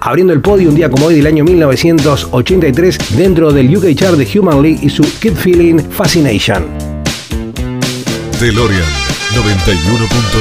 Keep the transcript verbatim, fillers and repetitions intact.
abriendo el podio un día como hoy del año mil novecientos ochenta y tres dentro del U K Chart de Human League y su Keep Feeling Fascination. DeLorean noventa y uno punto